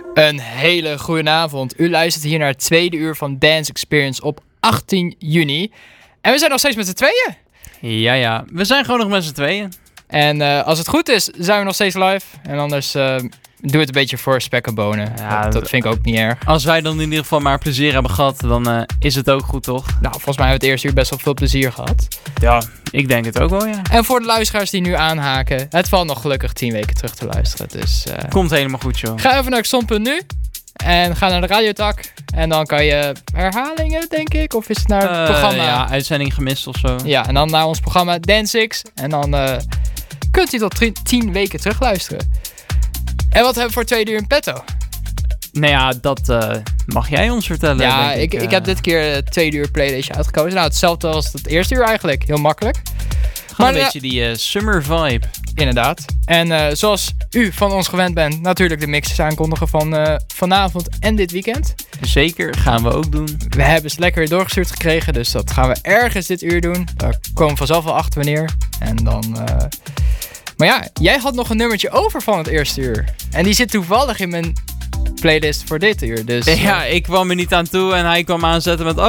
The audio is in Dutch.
Een hele goede avond. U luistert hier naar het tweede uur van Dance Experience op 18 juni. En we zijn nog steeds met z'n tweeën. Ja, we zijn gewoon nog met z'n tweeën. En als het goed is, zijn we nog steeds live. En anders doe het een beetje voor spek en bonen. Ja, dat vind ik ook niet erg. Als wij dan in ieder geval maar plezier hebben gehad, dan is het ook goed, toch? Nou, volgens mij hebben we het eerste uur best wel veel plezier gehad. Ja, ik denk het ook wel, ja. En voor de luisteraars die nu aanhaken, het valt nog gelukkig 10 weken terug te luisteren. Dus Komt helemaal goed, joh. ga even naar Xon.nu en ga naar de radiotak. En dan kan je herhalingen, denk ik. Of is het naar het programma? Ja, uitzending gemist of zo. Ja, en dan naar ons programma Dance6. En dan kunt u tot 10 weken terugluisteren. En wat hebben we voor 2 uur in petto? Nou ja, dat mag jij ons vertellen. Ja, denk ik heb dit keer 2 uur playlistje uitgekozen. Nou, hetzelfde als het eerste uur eigenlijk. Heel makkelijk. Gewoon een beetje die summer vibe. Inderdaad. En zoals u van ons gewend bent, natuurlijk de mixes aankondigen van vanavond en dit weekend. Zeker, gaan we ook doen. We hebben ze lekker weer doorgestuurd gekregen, dus dat gaan we ergens dit uur doen. Daar komen we vanzelf wel achter wanneer. En dan... Maar ja, jij had nog een nummertje over van het eerste uur. En die zit toevallig in mijn playlist voor dit uur. Dus, Ja, ik kwam er niet aan toe en hij kwam aanzetten met...